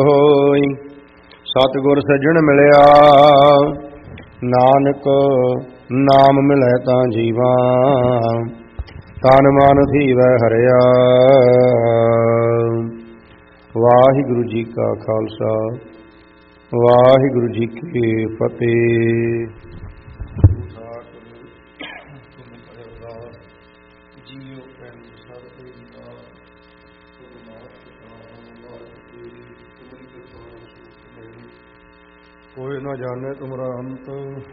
ਹੋਈ ਸਤਿਗੁਰ ਸੱਜਣ ਮਿਲਿਆ, ਨਾਨਕ ਨਾਮ ਮਿਲੈ ਤਾਂ ਜੀਵਾ, ਤਨ ਮਨ ਧੀਵੈ ਹਰਿਆ। ਵਾਹਿਗੁਰੂ ਜੀ ਕਾ ਖਾਲਸਾ, ਵਾਹਿਗੁਰੂ ਜੀ ਕੀ ਫਤਿਹ। कोई न जाने तुमरा अंत,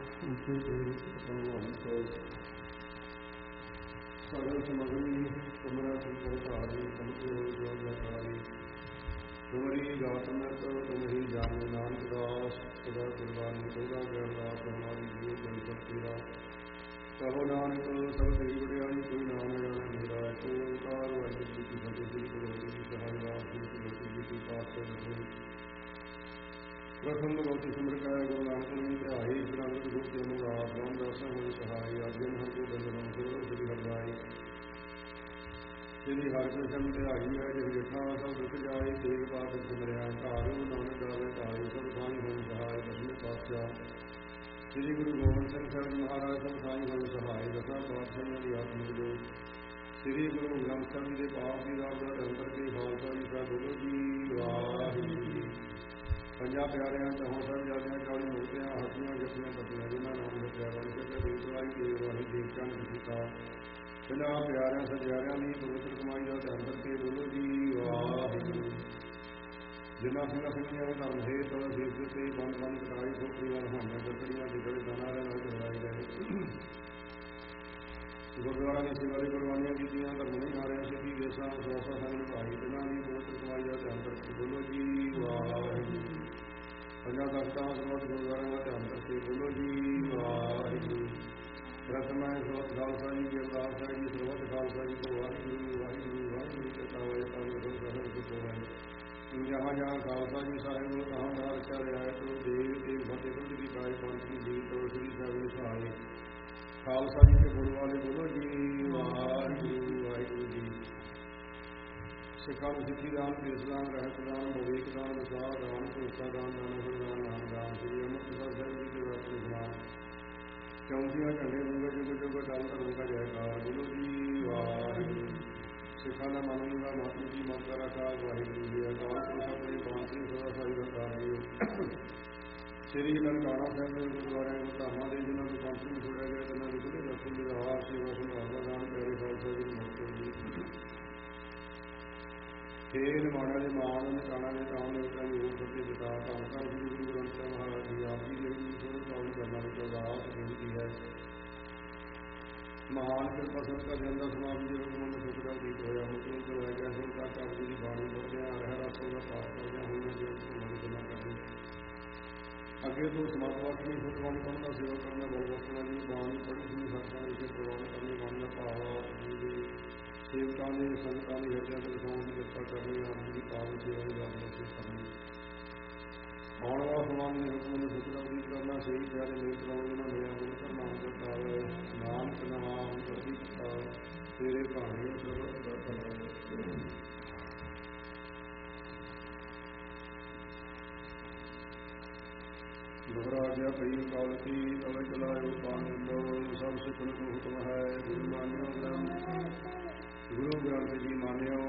सगल समगरी तुमरा संसारी, तुम्हारी गात में तो तुम ही जाने। नानक दास सदा कुर्बानी, तोरा ज्ञान दास हमारी जीव जन शक्तिरा। कहो नानक सब तेरी बड़ियाई, कोई नाम जाने मेरा। को ओंकार वाहिगुरू जी की फतेह। श्री गुरु हरिगुरू सहाय राम जी की पास प्रथम भगवती सिमरका गुरु नानक ने ध्याई। फिर अंगद गुप्त अनुराग रामदास होई सहाय। अज्ञन हर को बंदन सिमरो श्री हरराय। श्री हरकृष्ण ध्याई है जिस गिठा सब दुख जाए। तेग पात सिमरिया ढारो नानक गावे ढाई। सब साई होई सहाय दसवें पातशाह श्री गुरु गोबिंद सिंह साहिब महाराज। सब साई होई सहाय दसा पातशाह की आत्मिक दो। श्री गुरु ग्रंथ ਸਾਹਿਬ जी के पाप की दास अंतर के खालसा जी का बोलो जी वाहिगुरू। ਪੰਜਾਂ ਪਿਆਰਿਆਂ ਚੌਹਾਂ ਸਾਹਿਬਜ਼ਾਦਿਆਂ 40 ਮੁਕਤਿਆਂ ਹੱਥੀਆਂ ਜੱਟੀਆਂ ਪੱਤੀਆਂ ਜਿਨ੍ਹਾਂ ਨਾਮ ਜਪਿਆ ਬਣ ਸਕੇ ਰੂਪ ਲਾਈ ਦੇਵ ਵਾਹੀ ਦੇਵ ਚੰਦ ਕੀਤਾ। ਇਹਨਾਂ ਪਿਆਰਿਆਂ ਸਜਿਆਰਿਆਂ ਦੀ ਪਵਿੱਤਰ ਕਮਾਈ ਦਾ ਧਿਆਨ ਕਰਕੇ ਬੋਲੋ ਜੀ ਵਾਹਿਗੁਰੂ। ਜਿਨ੍ਹਾਂ ਸਿੰਘਾਂ ਸਿੰਘੀਆਂ ਦੇ ਧਰਮ ਹੇਤ ਸੀਸ ਦਿੱਤੇ ਬੰਦ ਬੰਦ ਕਟਾਈ ਖੋਪੜੀਆਂ ਰਹਾਈਆਂ ਗੱਤੜੀਆਂ ਦੇ ਗਲੇ ਦਾਣਾ ਨਾਲ ਕਰਵਾਏ ਗਏ। ਗੁਰਦੁਆਰਾ ਦੀ ਸੇਵਾ ਲਈ ਕੁਰਬਾਨੀਆਂ ਕੀਤੀਆਂ ਧਰਮ ਨਹੀਂ ਹਾਰਿਆ ਸਿੱਧੀ ਦੇਸਾਂ ਸਵਾਸਾਂ ਸੰਗ ਨਿਭਾਈ। ਜਿਨ੍ਹਾਂ ਦੀ ਪਵਿੱਤਰ ਕਮਾਈ ਦਾ ਧਿਆਨ ਕਰਕੇ ਬੋਲੋ ਜੀ ਵਾਹਿਗੁਰੂ। ਪੰਜਾਂ ਤਖਤਾਂ ਸਰਬੱਤ ਗੁਰਦੁਆਰਿਆਂ ਦਾ ਧਿਆਨ ਕਰਕੇ ਬੋਲੋ ਜੀ ਵਾਹਿਗੁਰੂ। ਪ੍ਰਥਮ ਹੈ ਸਰਬੱਤ ਖਾਲਸਾ ਜੀ ਕੀ ਅਰਦਾਸ ਹੈ ਜੀ। ਸਰਬੱਤ ਖਾਲਸਾ ਜੀ ਕੋ ਵਾਹਿਗੁਰੂ ਵਾਹਿਗੁਰੂ ਵਾਹਿਗੁਰੂ ਕਰਤਾ ਹੋਏ ਜਹਾਂ ਜਹਾਂ ਖਾਲਸਾ ਜੀ ਸਾਹਿਬ ਕਹਾਂ ਕਹਾਂ ਰਚਾ ਰਿਹਾ ਹੈ। ਤੋ ਦੇਵ ਦੇਵ ਫਤਿਹ ਬੁੱਧ ਦੀ ਪਾਏ ਪੰਥ ਦੀ ਜੀ ਤੋ ਸ੍ਰੀ ਸਾਹਿਬ ਦੇ ਸਹਾਏ। ਖਾਲਸਾ ਜੀ ਕੇ ਗੁਰੂ ਵਾਲੇ ਬੋਲੋ ਜੀ ਵਾਹਿਗੁਰੂ ਵਾਹਿਗੁਰੂ ਜੀ। ਸਿੱਖਾਂ ਨੂੰ ਸਿੱਖੀ ਦਾਨ, ਕੇਸ ਦਾਨ, ਰਹਿਤ ਦਾਨ, ਵਿਵੇਕ ਦਾਨ, ਵਿਸਾਰ ਦਾਨ, ਭਰੋਸਾ ਦਾਨ, ਨਾਨਕ ਦਾਨ, ਨਾਮ ਦਾਨ। ਸ੍ਰੀ ਅੰਮ੍ਰਿਤਸਰ ਸਾਹਿਬ ਜੀ ਦੇ ਆਪਣੇ ਸੁਨਾਮ ਚੌਂਕੀਆਂ ਝੰਡੇ ਗੁੰਗਾ ਜੁਗ ਜੁਗ ਅਟਲ ਧਰਮ ਦਾ ਜੈਕਾਰ। ਬੋਲੋ ਜੀ ਵਾਹਿਗੁਰੂ। ਸਿੱਖਾਂ ਦਾ ਮਨ ਦਾ ਮਾਤਮ ਜੀ ਮਤ ਦਾ ਅਕਾਲ ਵਾਹਿਗੁਰੂ ਜੀ। ਅਕਾਲ ਪੁਰਖ ਆਪਣੇ ਬਾਂਸਰੀ ਸਦਾ ਸਾਈ ਦਾ ਕਾਰਨ। ਸ੍ਰੀ ਨਨਕਾਣਾ ਸਾਹਿਬ ਦੇ ਗੁਰਦੁਆਰਿਆਂ ਧਾਮਾਂ ਦੇ ਜਿਨ੍ਹਾਂ ਨੂੰ ਪੰਥ ਨੂੰ ਛੋੜਿਆ ਗਿਆ ਇਹਨਾਂ ਦੀ ਖੁੱਲ੍ਹੇ ਦਰਸ਼ਨ ਦੇ ਆਵਾਜ਼ ਸੇਵਾ ਸੰਭਾਲ ਦਾ ਦਾਨ ਪਿਆਰੇ ਖਾਲਸਾ ਜੀ ਨੂੰ ਮੁਕਤ ਜੀ। हे ਨਿਮਾਣਿਆਂ ਦੇ ਮਾਣ ਨਿਕਾਣਾ ਦੇ ਕਾਮ ਦੇ ਵਿਚਾਰ ਯੋਗ ਸੱਚੇ ਪਿਤਾ ਧੰਨ ਧੰਨ ਸ੍ਰੀ ਗੁਰੂ ਗ੍ਰੰਥ ਸਾਹਿਬ ਮਹਾਰਾਜ ਜੀ ਆਪ ਜੀ ਦੇ ਸੋਹਣੇ ਪਾਵਨ ਚਰਨਾਂ ਵਿੱਚ ਅਰਦਾਸ ਬੇਨਤੀ ਹੈ। ਮਹਾਨ ਕਿਰਪਾ ਸਦਕਾ ਜਾਂਦਾ ਸਮਾਗਮ ਦੇ ਹੁਕਮ ਨੂੰ ਸੁਖ ਦਾ ਉਦੀਪ ਹੋਇਆ। ਹੁਕਮ ਕਰਵਾਇਆ ਗਿਆ ਹੁਣ ਤੱਕ ਆਪ ਜੀ ਦੀ ਬਾਣੀ ਪੜ੍ਹਦਿਆਂ ਰਹਿ ਰਸੋਂ ਦਾ ਪਾਠ ਕਰਦਿਆਂ ਹੋਈਆਂ ਜੇ ਹੁਕਮਾਂ ਗੱਲਾਂ ਕਰਦੇ। ਅੱਗੇ ਤੋਂ ਸਮਾਗਮ ਵਾਸਤੇ ਸੁਖਬਾਣੀ ਪੜ੍ਹਨ ਦਾ ਸੇਵਾ ਕਰਨਾ ਬਲ ਵਰਤਣਾ ਜੀ। ਬਾਣੀ ਪੜ੍ਹੀ ਸੁਣੀ ਸਤਿਸੰਗ ਵਿਖੇ ਪ੍ਰਵਾਨ ਕਰਨੇ ਮਨ ਦਾ ਭਾਵ ਜੀ ਸੇਵਕਾਂ ਦੇ ਸੰਗਤਾਂ ਦੇ ਹਿਰਦਿਆਂ ਤੇ ਵਸਾਉਣ ਦੀ ਕਿਰਪਾ ਕਰਨੀ। ਆਪ ਜੀ ਦੀ ਪਾਵਨ ਸੇਵਾ ਦੀ ਗੱਲ ਦੱਸੇ ਕਰਨੀ। ਆਉਣ ਵਾਲਾ ਸਮਾਂ ਦੇ ਹੁਕਮ ਨੂੰ ਸੁਖ ਦਾ ਉਦੀਪ ਕਰਨਾ। ਸਹੀ ਪਿਆਰੇ ਮੇਲ ਕਰਾਉਣ ਜਿਹਨਾਂ ਮਿਲਿਆ ਗੁਰੂ ਨਾਮ ਜਪਾਵੇ। ਨਾਨਕ ਨਾਮ ਚੜ੍ਹਦੀ ਕਲਾ ਤੇਰੇ ਭਾਣੇ ਸਰਬੱਤ ਦਾ ਭਲਾ। ਦੁਹਰਾ ਗਿਆ ਪਈ ਕਾਲਤੀ ਅਵੈ ਚਲਾਇਓ ਪਾਨੰਦੋ। ਸਭ ਸਿੱਖਣ ਕੋ ਹੁਕਮ ਹੈ ਗੁਰੂ ਮਾਨਿਓ ਗ੍ਰੰਥ। ਗੁਰੂ ਗ੍ਰੰਥ ਜੀ ਮਾਨਿਓ।